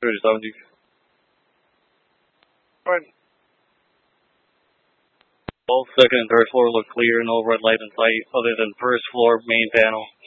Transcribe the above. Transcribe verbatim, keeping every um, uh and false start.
thirty-seven, Chief. Right. Both second and third floor look clear, no red light in sight other than first floor main panel.